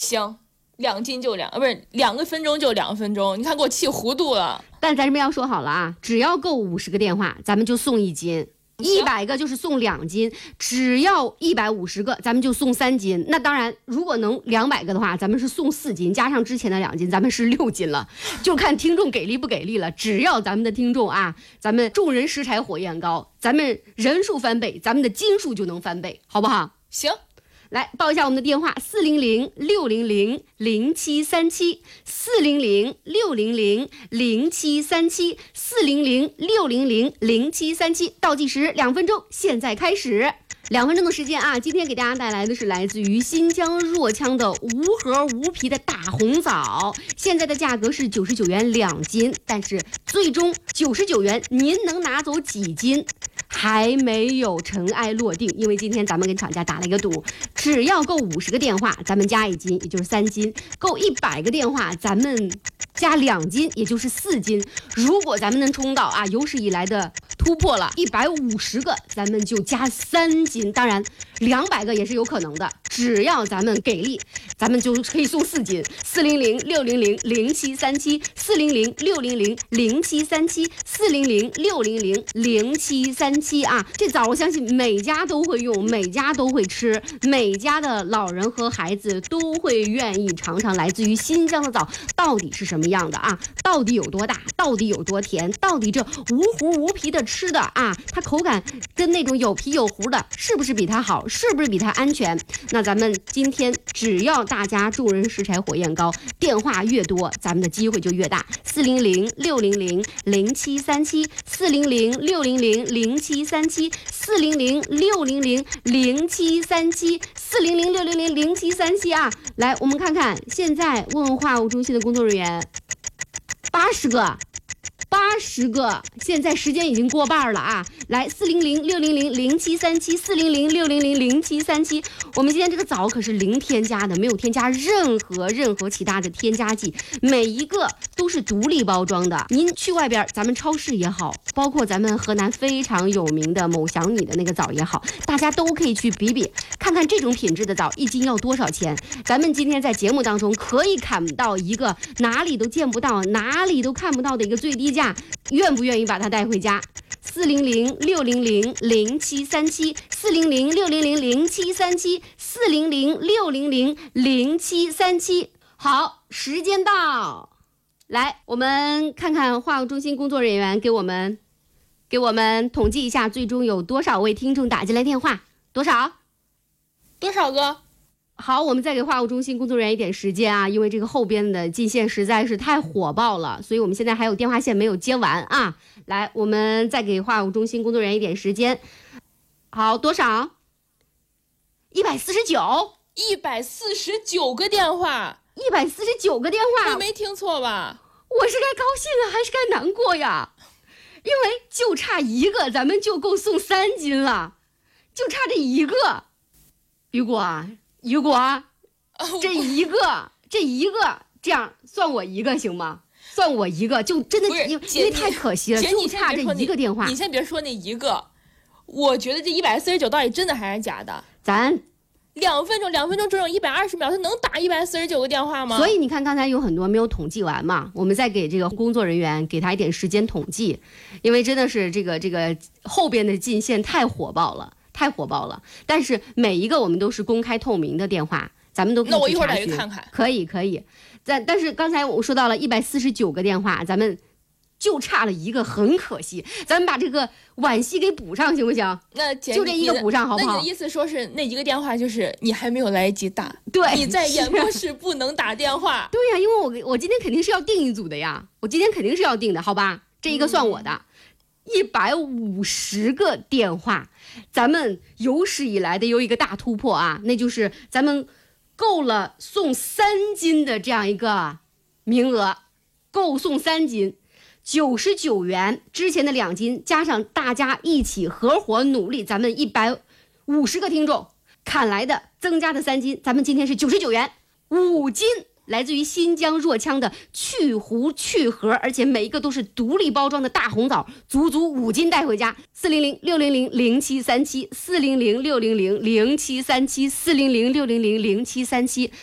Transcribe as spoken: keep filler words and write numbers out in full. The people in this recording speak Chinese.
行，两斤就两，呃，不是两个分钟就两分钟，你看给我气糊涂了。 但咱这边要说好了啊，只要够五十个电话，咱们就送一斤。一百个就是送两斤，只要一百五十个，咱们就送三斤。那当然，如果能两百个的话，咱们是送四斤，加上之前的两斤，咱们是六斤了。就看听众给力不给力了。只要咱们的听众啊，咱们众人拾柴火焰高，咱们人数翻倍，咱们的斤数就能翻倍，好不好？ 行。 来报一下我们的电话：四零零六零零零七三七，四零零六零零零七三七，四零零六零零零七三七。倒计时两分钟，现在开始。两分钟的时间啊，今天给大家带来的是来自于新疆若羌的无核无皮的大红枣，现在的价格是九十九元两斤，但是最终九十九元您能拿走几斤？还没有尘埃落定，因为今天咱们跟厂家打了一个赌，只要够五十个电话，咱们加一斤，也就是三斤；够一百个电话，咱们加两斤，也就是四斤。如果咱们能冲到啊有史以来的突破了一百五十个，咱们就加三斤。当然，两百个也是有可能的，只要咱们给力，咱们就可以送四斤。四零零六零零零七三七，四零零六零零零七三七，四零零六零零零七三七啊！这枣我相信每家都会用，每家都会吃，每家的老人和孩子都会愿意尝尝来自于新疆的枣到底是什么样的啊？到底有多大？到底有多甜？到底这无核无皮的吃的啊，它口感跟那种有皮有核的，是不是比它好？是不是比它安全？那咱们今天只要大家众人拾柴火焰高，电话越多，咱们的机会就越大。四零零六零零零七三七，四零零六零零零七三七，四零零六零零零七三七，四零零六零零零七三七啊！来，我们看看现在问话务中心的工作人员，八十个。八十个，现在时间已经过半了啊！来，四零零六零零零七三七，四零零六零零零七三七。我们今天这个枣可是零添加的，没有添加任何任何其他的添加剂，每一个都是独立包装的。您去外边，咱们超市也好，包括咱们河南非常有名的某祥米的那个枣也好，大家都可以去比比，看看这种品质的枣一斤要多少钱。咱们今天在节目当中可以砍到一个哪里都见不到、哪里都看不到的一个最低价。愿不愿意把它带回家？四零零六零零零七三七，四零零六零零零七三七，四零零六零零零七三七。好，时间到，来，我们看看话务中心工作人员给我们给我们统计一下，最终有多少位听众打进来电话？多少？ 多少个？ 好，我们再给话务中心工作人员一点时间啊，因为这个后边的进线实在是太火爆了，所以我们现在还有电话线没有接完啊。来，我们再给话务中心工作人员一点时间。好，多少？一百四十九， 一百四十九个电话， 一百四十九个电话， 我没听错吧？ 我是该高兴啊，还是该难过呀？因为就差一个，咱们就够送三斤了，就差这一个。雨果啊。雨果，这一个，这一个，这样算我一个行吗？算我一个，就真的因为太可惜了，就差这一个电话。 你先别说那一个，我觉得这一百四十九到底真的还是假的？ 咱两分钟，两分钟只有一百二十秒，他能打一百四十九个电话吗？ 所以你看，刚才有很多没有统计完嘛，我们再给这个工作人员给他一点时间统计，因为真的是这个这个后边的进线太火爆了。太火爆了，但是每一个我们都是公开透明的电话，咱们都可以去查询。 那我一会儿再去看看。 可以可以，但但是刚才我说到了一百四十九个电话，咱们就差了一个，很可惜。咱们把这个惋惜给补上，行不行？ 那就这一个补上，好不好？ 那你的意思说是那一个电话就是你还没有来得及打， 对， 你在演播室不能打电话。 对呀、啊，因为我我今天肯定是要定一组的呀，我今天肯定是要定的，好吧？这一个算我的。嗯一百五十个电话，咱们有史以来的有一个大突破啊，那就是咱们够了送三斤的这样一个名额，够送三斤，九十九元，之前的两斤加上大家一起合伙努力，咱们一百五十个听众砍来的增加的三斤，咱们今天是九十九元，五斤。来自于新疆若羌的去核去核，而且每一个都是独立包装的大红枣，足足五斤带回家。四零零六零零零七三七，四零零六零零零七三七，四零零六零零零七三七。